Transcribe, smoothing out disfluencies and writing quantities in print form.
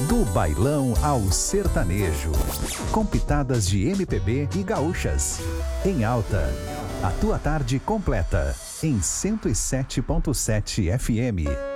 Do bailão ao sertanejo, com pitadas de MPB e gaúchas. Em alta, a tua tarde completa, em 107.7 FM.